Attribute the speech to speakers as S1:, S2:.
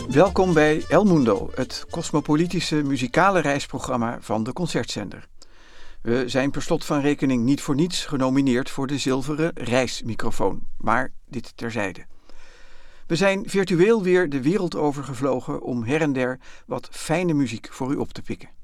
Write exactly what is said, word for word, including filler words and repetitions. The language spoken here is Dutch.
S1: Welkom bij El Mundo, het cosmopolitische muzikale reisprogramma van de Concertzender. We zijn per slot van rekening niet voor niets genomineerd voor de zilveren reismicrofoon, maar dit terzijde. We zijn virtueel weer de wereld over gevlogen om her en der wat fijne muziek voor u op te pikken.